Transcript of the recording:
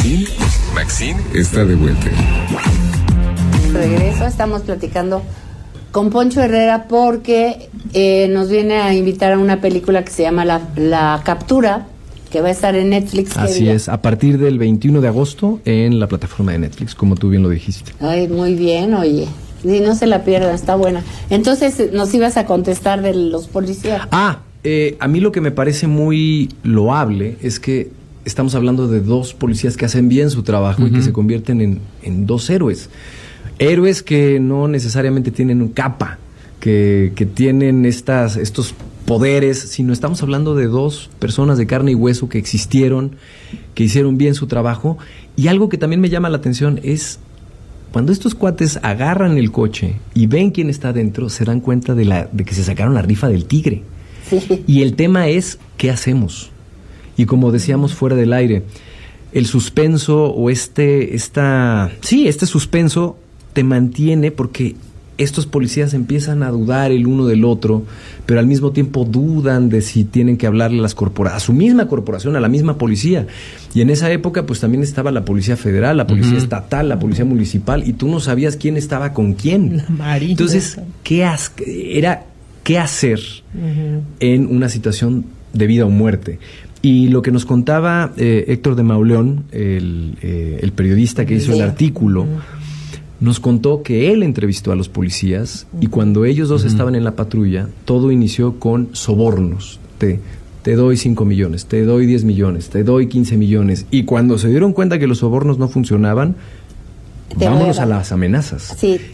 Maxine está de vuelta. Regreso, estamos platicando con Poncho Herrera porque nos viene a invitar a una película que se llama La Captura, que va a estar en Netflix. Así es, a partir del 21 de agosto en la plataforma de Netflix, como tú bien lo dijiste. Ay, muy bien, oye. Sí, no se la pierdan, está buena. Entonces, nos ibas a contestar de los policías. A mí lo que me parece muy loable es que estamos hablando de dos policías que hacen bien su trabajo y que se convierten en dos héroes. Héroes que no necesariamente tienen un capa, que tienen estos poderes, sino estamos hablando de dos personas de carne y hueso que existieron, que hicieron bien su trabajo. Y algo que también me llama la atención es cuando estos cuates agarran el coche y ven quién está dentro, se dan cuenta de que se sacaron la rifa del tigre. Sí. Y el tema es, ¿qué hacemos? Y como decíamos fuera del aire, el suspenso o este suspenso te mantiene porque estos policías empiezan a dudar el uno del otro, pero al mismo tiempo dudan de si tienen que hablarle a su misma corporación, a la misma policía. Y en esa época pues también estaba la policía federal, la policía estatal, la policía municipal, y tú no sabías quién estaba con quién. La Marina. Entonces, ¿qué hacer en una situación de vida o muerte? Y lo que nos contaba Héctor de Mauleón, el periodista que hizo el artículo, nos contó que él entrevistó a los policías y cuando ellos dos estaban en la patrulla, todo inició con sobornos. Te doy 5 millones, te doy 10 millones, te doy 15 millones. Y cuando se dieron cuenta que los sobornos no funcionaban, vámonos a las amenazas. Sí.